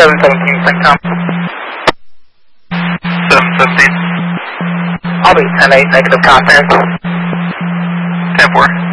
717, CENTCOM. 717. I'll be 10-8, negative contact. 10-4.